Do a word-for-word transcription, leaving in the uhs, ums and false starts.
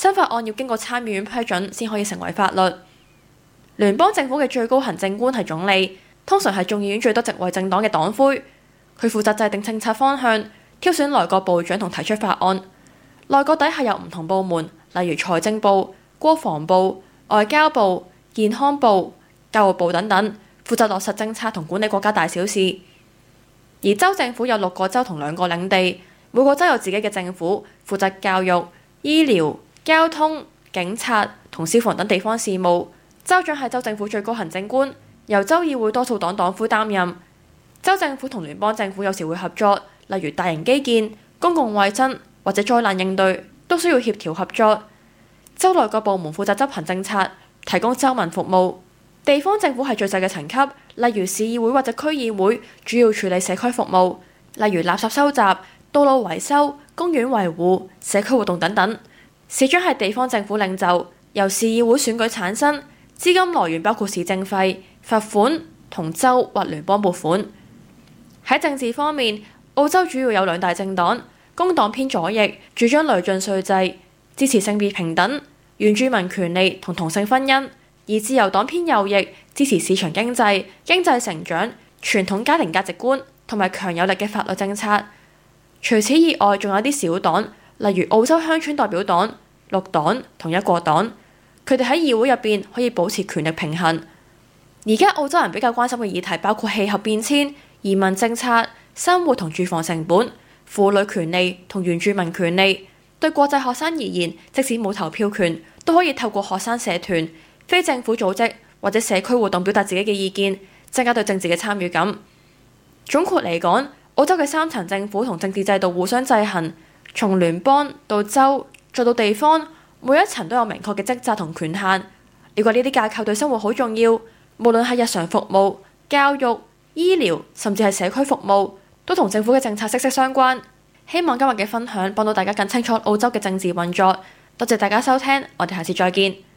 新法案要經過參議院批准先可以成為法律。聯邦政府嘅最高行政官係總理，通常係眾議院最多席位政黨嘅黨魁，佢負責制定政策方向，挑選內閣部長同提出法案。內閣底下有唔同部門，例如財政部、國防部、外交部、健康部、教育部等等，負責落實政策同管理國家大小事。而州政府有六個州同兩個領地，每個州有自己嘅政府，負責教育、醫療、交通、警察同消防等地方事務。州長係州政府最高行政官，由州議會多數黨黨魁擔任。州政府同聯邦政府有時會合作，例如大型基建、公共衛生或者災難應對，都需要協調合作。州內各部門負責執行政策，提供州民服務。地方政府係最細嘅層級，例如市議會或者區議會，主要處理社區服務，例如垃圾收集、道路維修、公園維護、社區活動等等。市長係地方政府領袖，由市議會選舉產生，資金來源包括市政費、罰款同州或聯邦撥款。喺政治方面，澳洲主要有兩大政黨，工黨偏左翼，主張累進稅制，支持性別平等、原住民權利同同性婚姻；而自由黨偏右翼，支持市場經濟、經濟成長、傳統家庭價值觀同埋強有力嘅法律政策。除此以外，仲有啲小黨，例如澳洲鄉村代表黨、綠黨同一國黨，佢哋喺議會入邊可以保持權力平衡。而家澳洲人比較關心嘅議題包括氣候變遷、移民政策、生活同住房成本、婦女權利同原住民權利。對國際學生而言，即使冇投票權，都可以透過學生社團、非政府組織或者社區活動表達自己嘅意見，增加對政治嘅參與感。總括嚟講，澳洲嘅三層政府同政治制度互相制衡，從聯邦到州再到地方，每一層都有明確嘅職責同權限。了解呢啲架構對生活好重要，無論係日常服務、教育、醫療，甚至係社區服務，都同政府嘅政策息息相關。希望今日嘅分享幫到大家更清楚澳洲嘅政治運作。多謝大家收聽，我哋下次再見。